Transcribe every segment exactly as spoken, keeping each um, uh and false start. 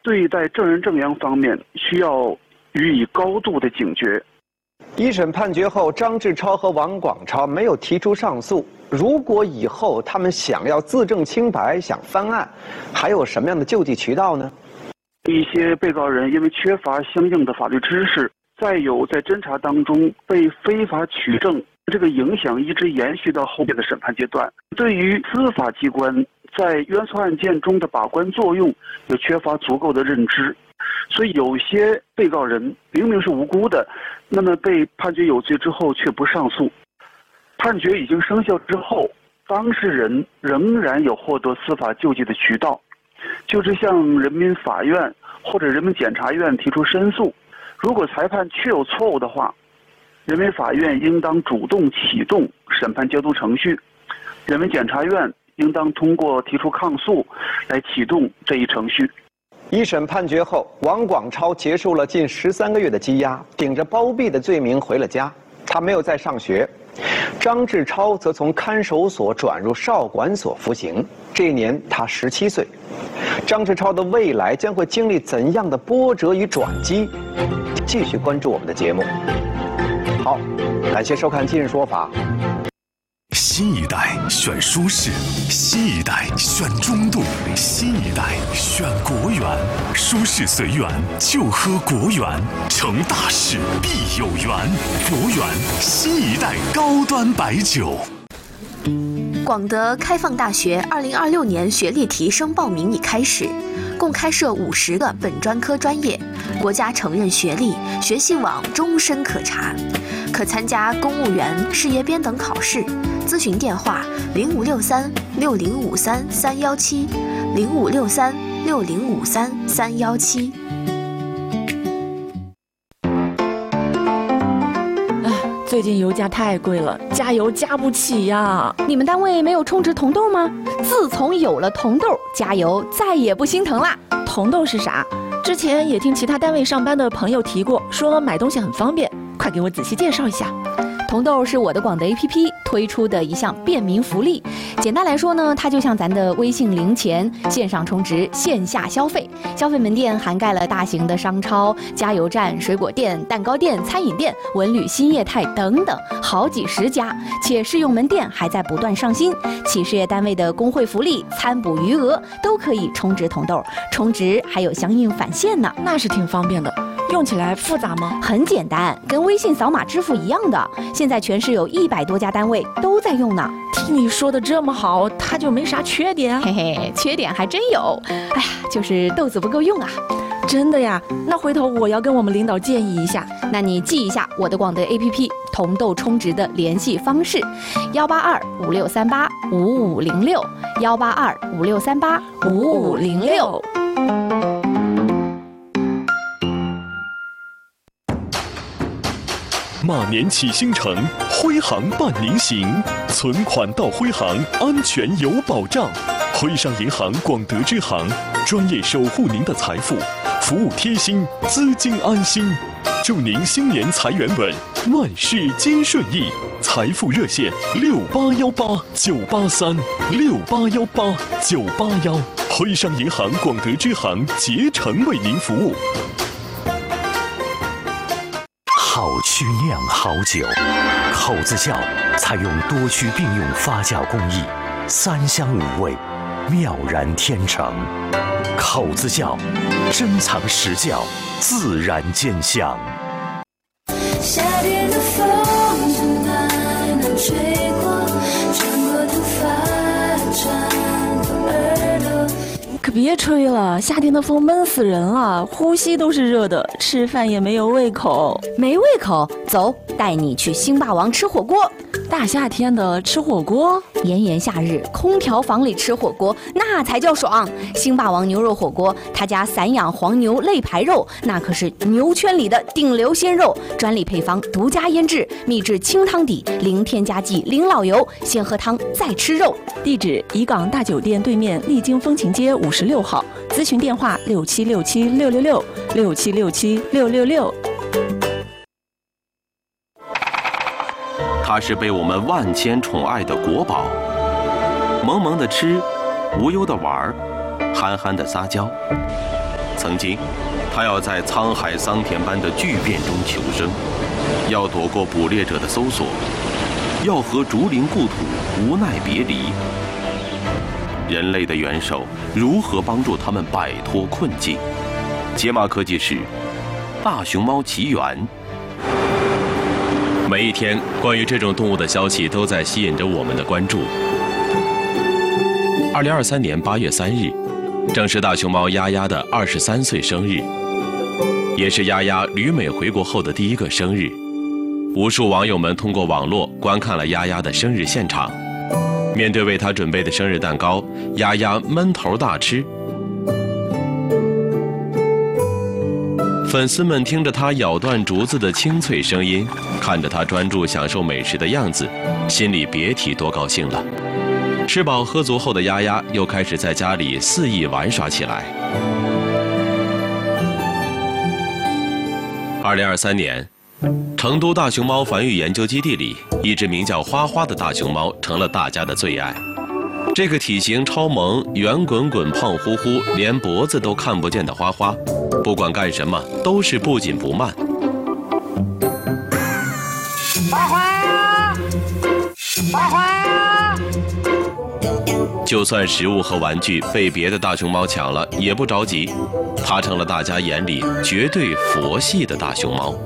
对待证人证言方面需要予以高度的警觉。 一审判决后，张志超和王广超没有提出上诉。如果以后他们想要自证清白、想翻案，还有什么样的救济渠道呢？ 一些被告人因为缺乏相应的法律知识，再有在侦查当中被非法取证，这个影响一直延续到后面的审判阶段，对于司法机关在冤错案件中的把关作用也缺乏足够的认知。所以有些被告人明明是无辜的，那么被判决有罪之后却不上诉，判决已经生效之后，当事人仍然有获得司法救济的渠道，就是向人民法院或者人民检察院提出申诉。如果裁判确有错误的话，人民法院应当主动启动审判监督程序，人民检察院应当通过提出抗诉来启动这一程序。 一审判决后，王广超结束了近十三个月的羁押，顶着包庇的罪名回了家。他没有再上学。张志超则从看守所转入少管所服刑。这一年他十七岁。张志超的未来将会经历怎样的波折与转机？继续关注我们的节目。好，感谢收看《今日说法》。 新一代选舒适，新一代选中度，新一代选国源。舒适随缘，就喝国源，成大事必有缘。国源新一代高端白酒。 广德开放大学二零二六年学历提升报名已开始，共开设五十个本专科专业，国家承认学历，学信网终身可查，可参加公务员、事业编等考试。咨询电话：零五六三六零五三三幺七，零五六三六零五三三幺七。 最近油价太贵了，加油加不起呀！ 你们单位没有充值铜豆吗？自从有了铜豆，加油再也不心疼啦。 铜豆是啥？之前也听其他单位上班的朋友提过，说买东西很方便，快给我仔细介绍一下。 铜豆是我的广德 A P P 推出的一项便民福利。简单来说呢，它就像咱的微信零钱，线上充值，线下消费。消费门店涵盖了大型的商超、加油站、水果店、蛋糕店、餐饮店、文旅新业态等等，好几十家。且试用门店还在不断上新，企事业单位的工会福利、餐补余额都可以充值铜豆，充值还有相应返现呢。 那是挺方便的。用起来复杂吗？ 很简单，跟微信扫码支付一样的。现在全市有一百多家单位都在用呢。 听你说的这么好，它就没啥缺点？ 嘿嘿，缺点还真有。哎呀，就是豆子不够用啊。 真的呀？那回头我要跟我们领导建议一下。 那你记一下我的广德 A P P 铜豆充值的联系方式：幺八二五六三八五五零六，幺八二五六三八五五零六。 马年启星城，徽行伴您行，存款到徽行，安全有保障。徽商银行广德支行，专业守护您的财富，服务贴心，资金安心。祝您新年财源稳，万事皆顺意。财富热线：六八幺八九八三，六八幺八九八幺。徽商银行广德支行竭诚为您服务。 好区酿好酒，口子窖采用多区并用发酵工艺，三香五味，妙然天成。口子窖珍藏实窖，自然见香。 夏天的风从南南吹过，穿过头发，穿过耳朵。 可别吹了，夏天的风闷死人了，呼吸都是热的，吃饭也没有胃口。 没胃口？走，带你去星霸王吃火锅。 大夏天的吃火锅， 炎炎夏日，空调房里吃火锅那才叫爽。星霸王牛肉火锅，他家散养黄牛肋排肉，那可是牛圈里的顶流鲜肉，专利配方，独家腌制，秘制清汤底，零添加剂，零老油，先喝汤再吃肉。 地址：怡港大酒店对面丽晶风情街五十六号，咨询电话：六七六七六六六六七六七六六六。 它是被我们万千宠爱的国宝，萌萌的吃，无忧的玩，憨憨的撒娇。曾曾经，他要在沧海桑田般的巨变中求生，要躲过捕猎者的搜索，要和竹林故土无奈别离。人类的元首如何帮助他们摆脱困境？解码科技史，大熊猫起源。每一天，关于这种动物的消息都在吸引着我们的关注。二零二三年八月三日，正是大熊猫丫丫的二十三岁生日，也是丫丫旅美回国后的第一个生日。无数网友们通过网络观看了丫丫的生日现场。面对为她准备的生日蛋糕，丫丫闷头大吃。粉丝们听着她咬断竹子的清脆声音，看着她专注享受美食的样子，心里别提多高兴了。吃饱喝足后的丫丫又开始在家里肆意玩耍起来。二零二三年，成都大熊猫繁育研究基地里，一只名叫花花的大熊猫成了大家的最爱。这个体型超萌、圆滚滚、胖乎乎，连脖子都看不见的花花，不管干什么都是不紧不慢。 花花呀，花花呀！ 就算食物和玩具被别的大熊猫抢了，也不着急，它成了大家眼里绝对佛系的大熊猫。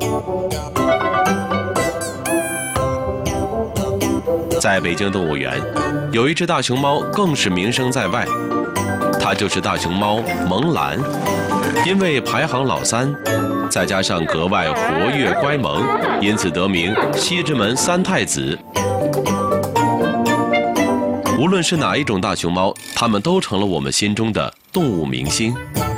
在北京动物园，有一只大熊猫更是名声在外，它就是大熊猫萌兰。因为排行老三，再加上格外活跃乖萌，因此得名西直门三太子。无论是哪一种大熊猫，它们都成了我们心中的动物明星。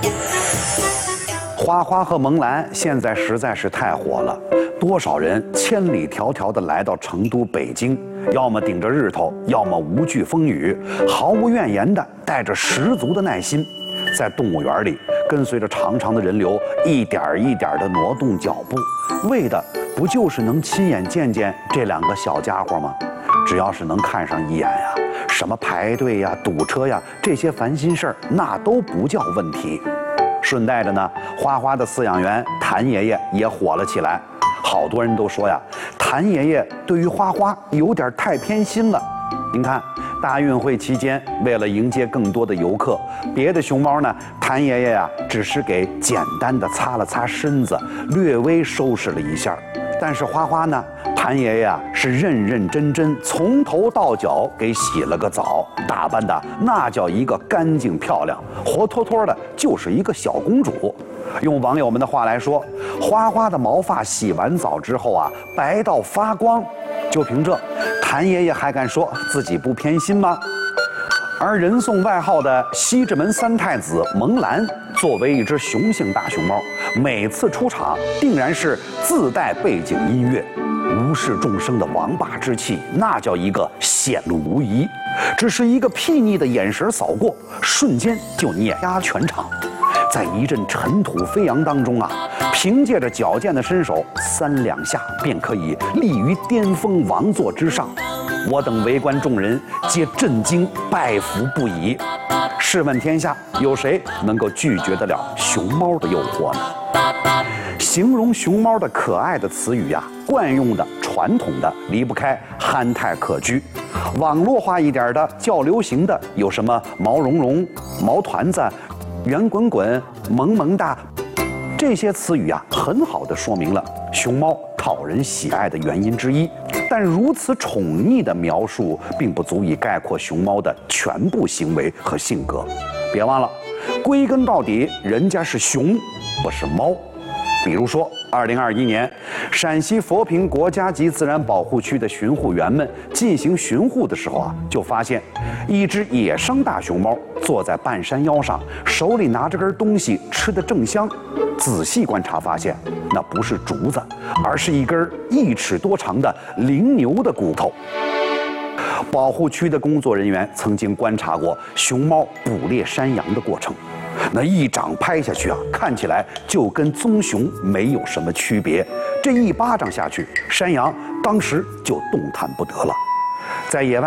花花和萌兰现在实在是太火了，多少人千里迢迢地来到成都、北京，要么顶着日头，要么无惧风雨，毫无怨言的，带着十足的耐心，在动物园里跟随着长长的人流，一点一点地挪动脚步，为的不就是能亲眼见见这两个小家伙吗？只要是能看上一眼呀，什么排队呀、堵车呀，这些烦心事儿那都不叫问题。顺带着呢，花花的饲养员谭爷爷也火了起来。好多人都说呀，谭爷爷对于花花有点太偏心了。您看，大运会期间，为了迎接更多的游客，别的熊猫呢，谭爷爷呀，只是给简单的擦了擦身子，略微收拾了一下。但是花花呢，谭爷爷啊是认认真真从头到脚给洗了个澡，打扮的那叫一个干净漂亮，活脱脱的就是一个小公主。用网友们的话来说，花花的毛发洗完澡之后啊，白到发光。就凭这，谭爷爷还敢说自己不偏心吗？而人送外号的西直门三太子萌兰，作为一只雄性大熊猫，每次出场定然是自带背景音乐，无视众生的王霸之气，那叫一个显露无遗。只是一个睥睨的眼神扫过，瞬间就碾压全场。在一阵尘土飞扬当中啊，凭借着矫健的身手，三两下便可以立于巅峰王座之上。我等围观众人皆震惊拜服不已。试问天下，有谁能够拒绝得了熊猫的诱惑呢？形容熊猫的可爱的词语呀，惯用的、传统的离不开憨态可掬，网络化一点的、较流行的有什么毛茸茸、毛团子、圆滚滚、萌萌哒，这些词语啊，很好地说明了熊猫讨人喜爱的原因之一。但如此宠溺的描述，并不足以概括熊猫的全部行为和性格。别忘了，归根到底，人家是熊，不是猫。比如说，二零二一年，陕西佛坪国家级自然保护区的巡护员们进行巡护的时候啊，就发现一只野生大熊猫坐在半山腰上，手里拿着根东西，吃得正香。仔细观察发现，那不是竹子，而是一根一尺多长的羚牛的骨头。保护区的工作人员曾经观察过熊猫捕猎山羊的过程。那一掌拍下去啊，看起来就跟棕熊没有什么区别。这一巴掌下去，山羊当时就动弹不得了。在野外，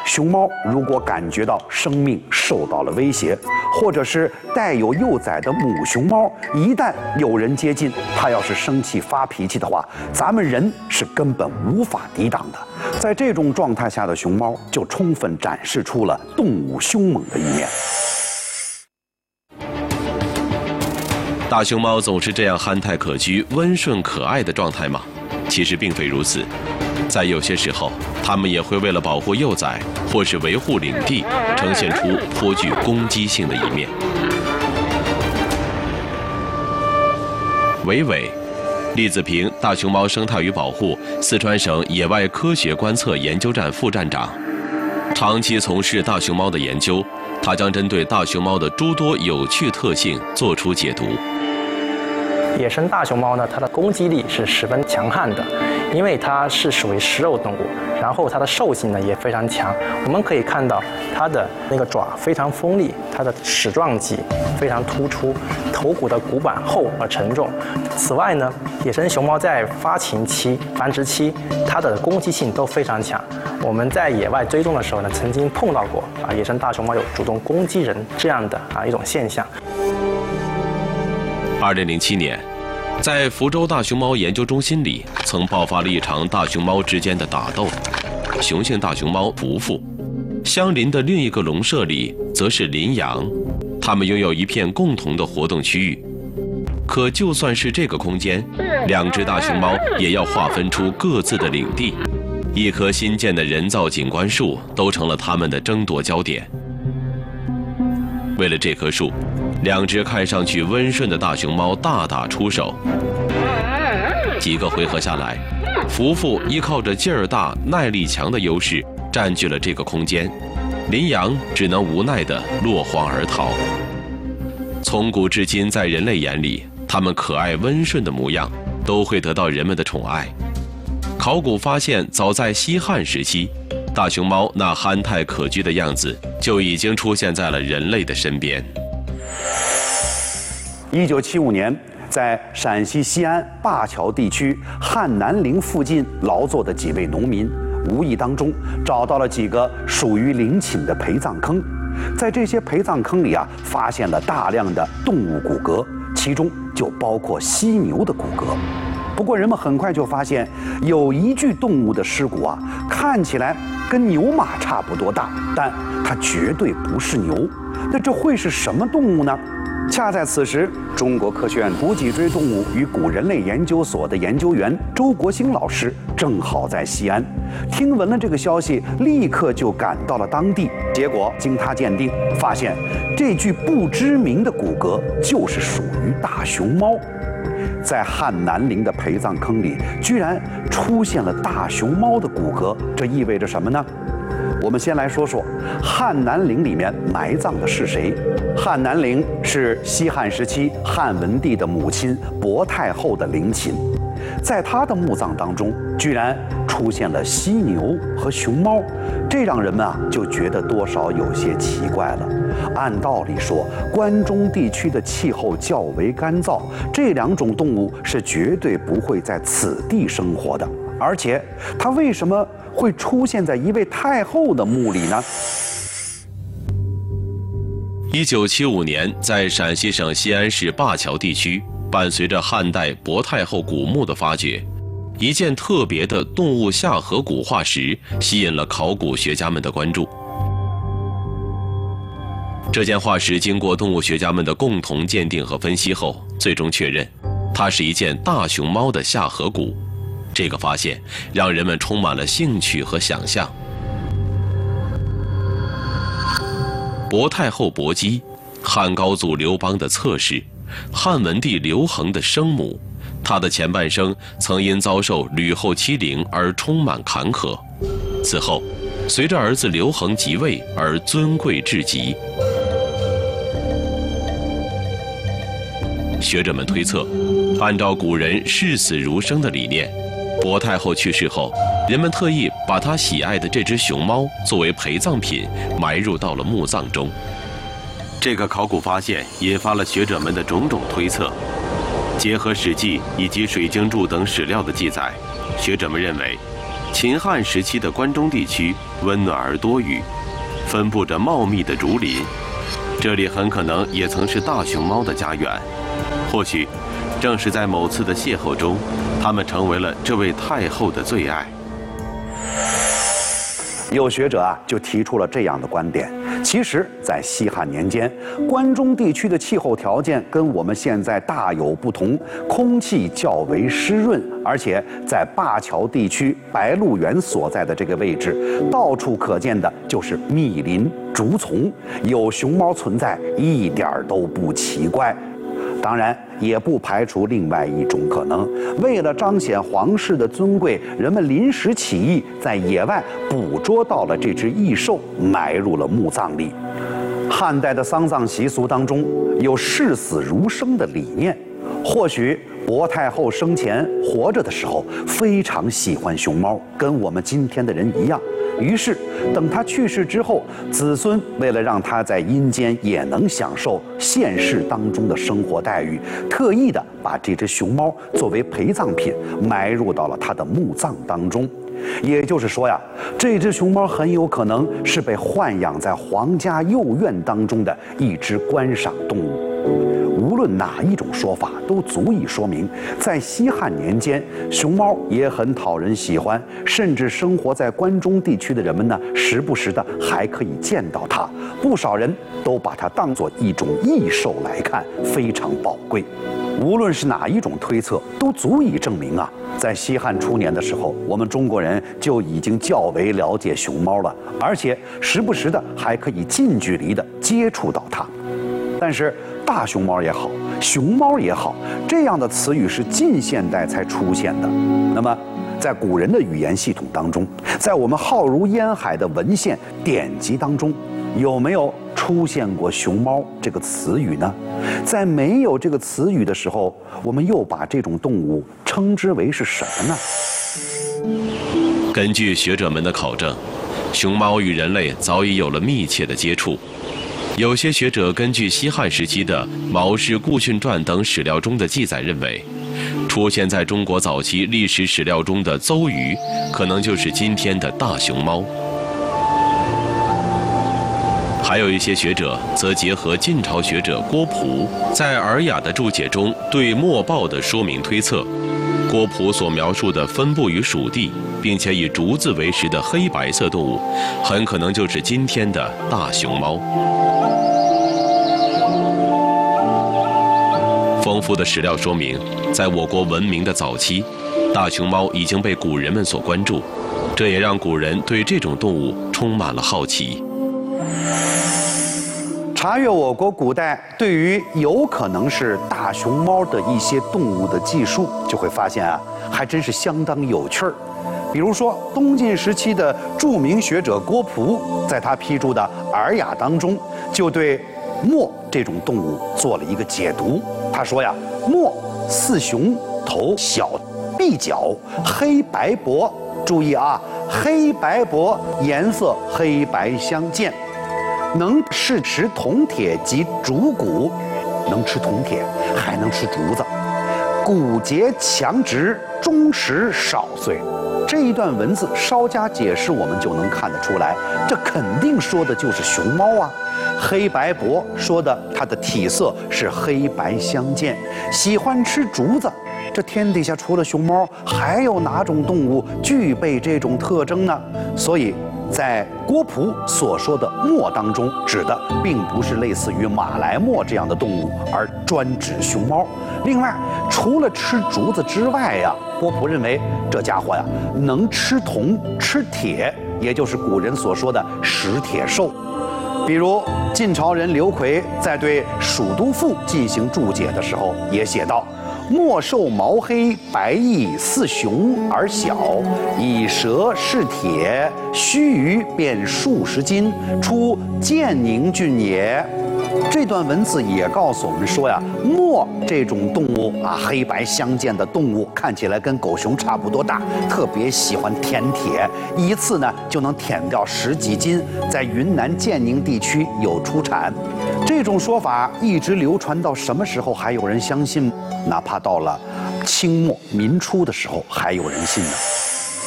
熊猫如果感觉到生命受到了威胁，或者是带有幼崽的母熊猫，一旦有人接近，它要是生气发脾气的话，咱们人是根本无法抵挡的。在这种状态下的熊猫，就充分展示出了动物凶猛的一面。 大熊猫总是这样憨态可掬、温顺可爱的状态吗？其实并非如此，在有些时候，它们也会为了保护幼崽或是维护领地，呈现出颇具攻击性的一面。韦伟，栗子坪大熊猫生态与保护四川省野外科学观测研究站副站长，长期从事大熊猫的研究，他将针对大熊猫的诸多有趣特性做出解读。 野生大熊猫呢，它的攻击力是十分强悍的，因为它是属于食肉动物，然后它的兽性呢也非常强。我们可以看到它的那个爪非常锋利，它的齿状脊非常突出，头骨的骨板厚而沉重。此外呢，野生熊猫在发情期、繁殖期，它的攻击性都非常强。我们在野外追踪的时候呢，曾经碰到过啊，野生大熊猫有主动攻击人这样的啊一种现象。 二零零七年，在福州大熊猫研究中心里，曾爆发了一场大熊猫之间的打斗。雄性大熊猫福福，相邻的另一个笼舍里则是羚羊，它们拥有一片共同的活动区域。可就算是这个空间，两只大熊猫也要划分出各自的领地。一棵新建的人造景观树都成了它们的争夺焦点。为了这棵树，两只看上去温顺的大熊猫大打出手。几个回合下来，福福依靠着劲儿大、耐力强的优势占据了这个空间，羚羊只能无奈地落荒而逃。从古至今，在人类眼里，它们可爱温顺的模样都会得到人们的宠爱。考古发现，早在西汉时期，大熊猫那憨态可掬的样子就已经出现在了人类的身边。 一九七五年，在陕西西安灞桥地区汉南陵附近劳作的几位农民，无意当中找到了几个属于陵寝的陪葬坑。在这些陪葬坑里啊，发现了大量的动物骨骼，其中就包括犀牛的骨骼。不过人们很快就发现，有一具动物的尸骨啊，看起来跟牛马差不多大，但它绝对不是牛。那这会是什么动物呢？恰在此时，中国科学院古脊椎动物与古人类研究所的研究员周国兴老师正好在西安，听闻了这个消息，立刻就赶到了当地。结果经他鉴定，发现这具不知名的骨骼就是属于大熊猫。在汉南陵的陪葬坑里，居然出现了大熊猫的骨骼，这意味着什么呢？我们先来说说汉南陵里面埋葬的是谁。汉南陵是西汉时期汉文帝的母亲薄太后的陵寝，在她的墓葬当中，居然出现了犀牛和熊猫，这让人们啊就觉得多少有些奇怪了。按道理说，关中地区的气候较为干燥，这两种动物是绝对不会在此地生活的。而且，它为什么会出现在一位太后的墓里呢？ 一九七五年，在陕西省西安市灞桥地区，伴随着汉代薄太后古墓的发掘，一件特别的动物下颌骨化石吸引了考古学家们的关注。这件化石经过动物学家们的共同鉴定和分析后，最终确认，它是一件大熊猫的下颌骨。这个发现让人们充满了兴趣和想象。薄太后薄姬，汉高祖刘邦的侧室，汉文帝刘恒的生母，她的前半生曾因遭受吕后欺凌而充满坎坷，此后随着儿子刘恒即位而尊贵至极。学者们推测，按照古人视死如生的理念，薄太后去世后，人们特意把她喜爱的这只熊猫作为陪葬品埋入到了墓葬中。这个考古发现引发了学者们的种种推测。结合《史记》以及《水经注》等史料的记载，学者们认为， 秦汉时期的关中地区温暖而多雨，分布着茂密的竹林，这里很可能也曾是大熊猫的家园。或许，正是在某次的邂逅中，它们成为了这位太后的最爱。 有学者啊就提出了这样的观点：其实，在西汉年间，关中地区的气候条件跟我们现在大有不同，空气较为湿润，而且在灞桥地区白鹿原所在的这个位置，到处可见的就是密林竹丛，有熊猫存在一点儿都不奇怪。当然，也不排除另外一种可能，为了彰显皇室的尊贵，人们临时起意，在野外捕捉到了这只异兽，埋入了墓葬里。汉代的丧葬习俗当中有视死如生的理念，或许薄太后生前活着的时候非常喜欢熊猫，跟我们今天的人一样。于是，等他去世之后，子孙为了让他在阴间也能享受现世当中的生活待遇，特意的把这只熊猫作为陪葬品埋入到了他的墓葬当中。也就是说呀，这只熊猫很有可能是被豢养在皇家幼院当中的一只观赏动物。无论哪一种说法，都足以说明，在西汉年间，熊猫也很讨人喜欢，甚至生活在关中地区的人们呢，时不时的还可以见到它。不少人都把它当作一种异兽来看，非常宝贵。无论是哪一种推测，都足以证明啊，在西汉初年的时候，我们中国人就已经较为了解熊猫了，而且时不时的还可以近距离的接触到它。但是，大熊猫也好，熊猫也好，这样的词语是近现代才出现的。那么，在古人的语言系统当中，在我们浩如烟海的文献典籍当中，有没有出现过熊猫这个词语呢？在没有这个词语的时候，我们又把这种动物称之为是什么呢？ 根据学者们的考证，熊猫与人类早已有了密切的接触。有些学者根据西汉时期的《毛氏顾训传》等史料中的记载认为，出现在中国早期历史史料中的邹鱼，可能就是今天的大熊猫。还有一些学者则结合晋朝学者郭璞在《尔雅》的注解中对墨豹的说明推测，郭璞所描述的分布于蜀地，并且以竹子为食的黑白色动物，很可能就是今天的大熊猫。丰富的史料说明，在我国文明的早期，大熊猫已经被古人们所关注，这也让古人对这种动物充满了好奇。 查阅我国古代对于有可能是大熊猫的一些动物的记述，就会发现啊，还真是相当有趣儿。比如说，东晋时期的著名学者郭璞，在他批注的《尔雅》当中，就对墨这种动物做了一个解读。他说呀，墨似熊，头小，臂角，黑白薄。注意啊，黑白薄，颜色黑白相间。能试吃铜铁及竹骨，能吃铜铁，还能吃竹子。骨节强直，中实少碎。这一段文字稍加解释，我们就能看得出来，这肯定说的就是熊猫啊。黑白薄说的它的体色是黑白相间，喜欢吃竹子。这天底下除了熊猫，还有哪种动物具备这种特征呢？所以，在郭璞所说的墨当中，指的并不是类似于马来貘这样的动物，而专指熊猫。另外，除了吃竹子之外呀，郭璞认为这家伙呀能吃铜、吃铁，也就是古人所说的食铁兽。比如晋朝人刘奎在对《蜀都赋》进行注解的时候，也写道：墨兽毛黑，白翼似熊而小，以舌是铁，须臾便数十斤，出建宁郡也。这段文字也告诉我们说呀，墨这种动物啊，黑白相间的动物，看起来跟狗熊差不多大，特别喜欢舔铁，一次呢就能舔掉十几斤，在云南建宁地区有出产。这种说法一直流传到什么时候还有人相信吗？哪怕到了清末民初的时候，还有人信呢。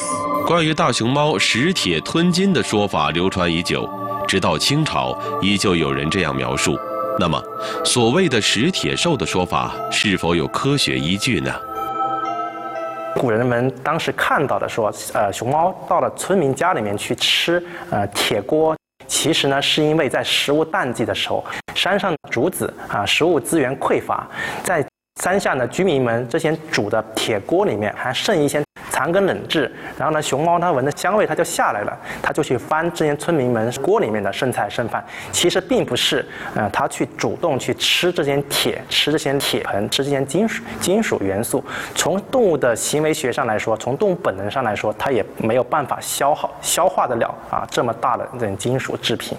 关于大熊猫食铁吞金的说法流传已久，直到清朝依旧有人这样描述。那么，所谓的食铁兽的说法是否有科学依据呢？ 古人们当时看到的说，呃，熊猫到了村民家里面去吃呃铁锅，其实呢是因为在食物淡季的时候，山上竹子啊食物资源匮乏，在山下呢居民们这些煮的铁锅里面还剩一些残羹冷炙，然后呢熊猫它闻的香味它就下来了，它就去翻这些村民们锅里面的剩菜剩饭，其实并不是呃它去主动去吃这些铁，吃这些铁盆，吃这些金属金属元素。从动物的行为学上来说，从动物本能上来说，它也没有办法消耗消化得了啊这么大的这种金属制品。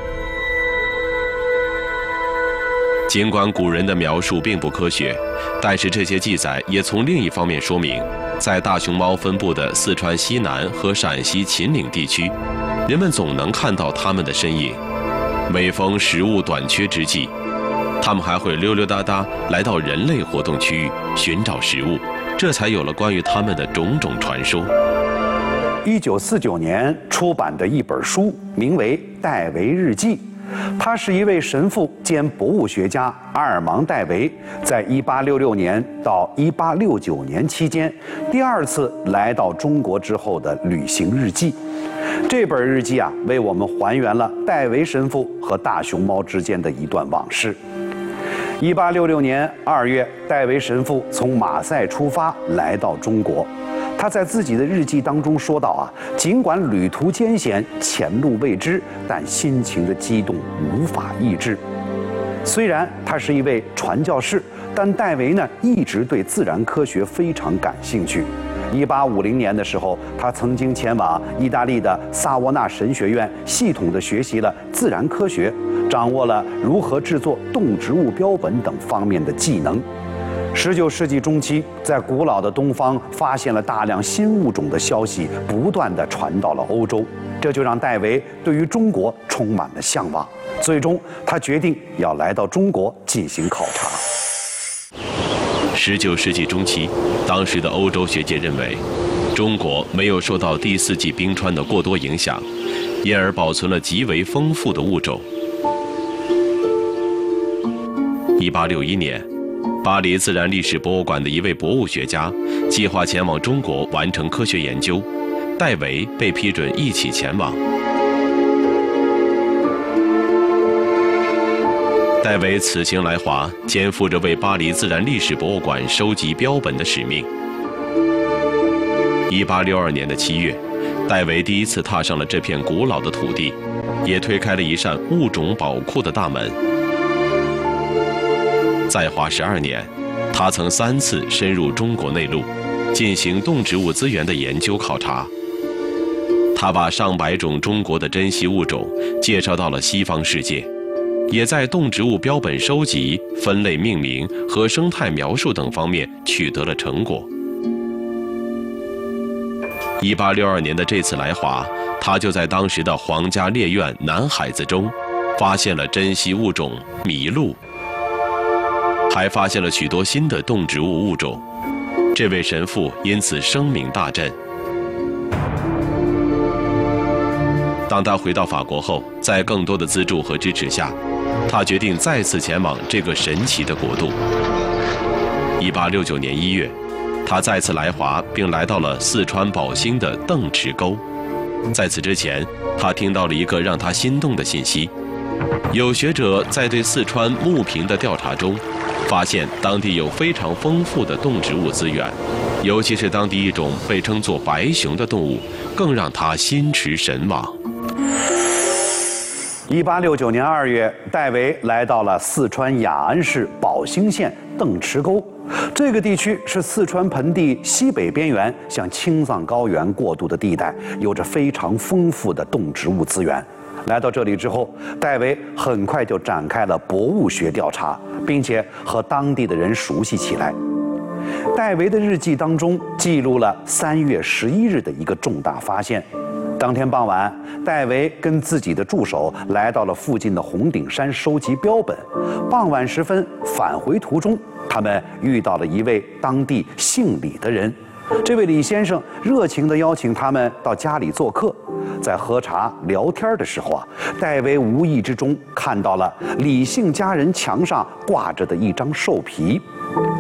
尽管古人的描述并不科学，但是这些记载也从另一方面说明，在大熊猫分布的四川西南和陕西秦岭地区，人们总能看到它们的身影。每逢食物短缺之际，它们还会溜溜达达来到人类活动区域寻找食物，这才有了关于它们的种种传说。 一九四九年出版的一本书，名为《戴维日记》。他是一位神父兼博物学家阿尔芒·戴维，在一八六六年到一八六九年期间，第二次来到中国之后的旅行日记。这本日记啊，为我们还原了戴维神父和大熊猫之间的一段往事。一八六六年二月，戴维神父从马赛出发，来到中国。他在自己的日记当中说到啊，尽管旅途艰险，前路未知，但心情的激动无法抑制。虽然他是一位传教士，但戴维呢一直对自然科学非常感兴趣。一八五零年的时候，他曾经前往意大利的萨沃纳神学院，系统地学习了自然科学，掌握了如何制作动植物标本等方面的技能。十九世纪中期，在古老的东方发现了大量新物种的消息，不断地传到了欧洲，这就让戴维对于中国充满了向往。最终，他决定要来到中国进行考察。 十九世纪中期，当时的欧洲学界认为，中国没有受到第四纪冰川的过多影响，因而保存了极为丰富的物种。一八六一年。巴黎自然历史博物馆的一位博物学家计划前往中国完成科学研究，戴维被批准一起前往。戴维此行来华，肩负着为巴黎自然历史博物馆收集标本的使命。一八六二年的七月，戴维第一次踏上了这片古老的土地，也推开了一扇物种宝库的大门。在华十二年，他曾三次深入中国内陆，进行动植物资源的研究考察。他把上百种中国的珍稀物种介绍到了西方世界，也在动植物标本收集、分类命名和生态描述等方面取得了成果。一八六二年的这次来华，他就在当时的皇家猎院南海子中，发现了珍稀物种麋鹿。还发现了许多新的动植物物种，这位神父因此声名大振。当他回到法国后，在更多的资助和支持下，他决定再次前往这个神奇的国度。一八六九年一月，他再次来华，并来到了四川宝兴的邓池沟。在此之前，他听到了一个让他心动的信息：有学者在对四川牧坪的调查中，发现当地有非常丰富的动植物资源，尤其是当地一种被称作白熊的动物，更让他心驰神往。 一八六九年二月，戴维来到了四川雅安市宝兴县邓池沟。这个地区是四川盆地西北边缘向青藏高原过渡的地带，有着非常丰富的动植物资源。来到这里之后，戴维很快就展开了博物学调查，并且和当地的人熟悉起来。戴维的日记当中记录了三月十一日的一个重大发现。当天傍晚，戴维跟自己的助手来到了附近的红顶山收集标本。傍晚时分返回途中，他们遇到了一位当地姓李的人。 这位李先生热情地邀请他们到家里做客。在喝茶聊天的时候啊，戴维无意之中看到了李姓家人墙上挂着的一张兽皮。